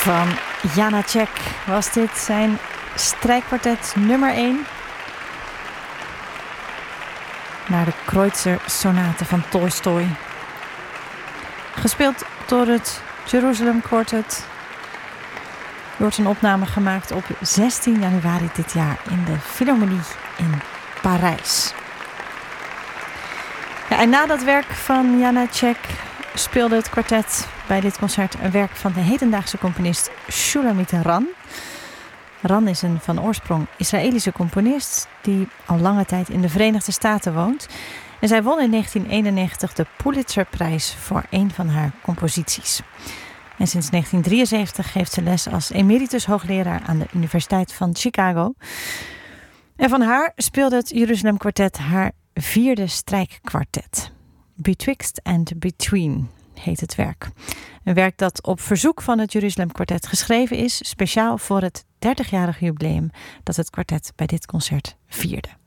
Van Janáček was dit, zijn strijkkwartet nummer 1. Naar de Kreutzer Sonate van Tolstoj. Gespeeld door het Jerusalem Quartet. Er wordt een opname gemaakt op 16 januari dit jaar in de Philharmonie in Parijs. Ja, en na dat werk van Janáček speelde het kwartet bij dit concert een werk van de hedendaagse componist Shulamit Ran. Ran is een van oorsprong Israëlische componist die al lange tijd in de Verenigde Staten woont. En zij won in 1991 de Pulitzerprijs voor een van haar composities. En sinds 1973 geeft ze les als emeritus hoogleraar aan de Universiteit van Chicago. En van haar speelde het Jeruzalem Quartet haar 4e strijkkwartet. Betwixt and Between heet het werk. Een werk dat op verzoek van het Jeruzalem Quartet geschreven is, speciaal voor het 30-jarig jubileum dat het kwartet bij dit concert vierde.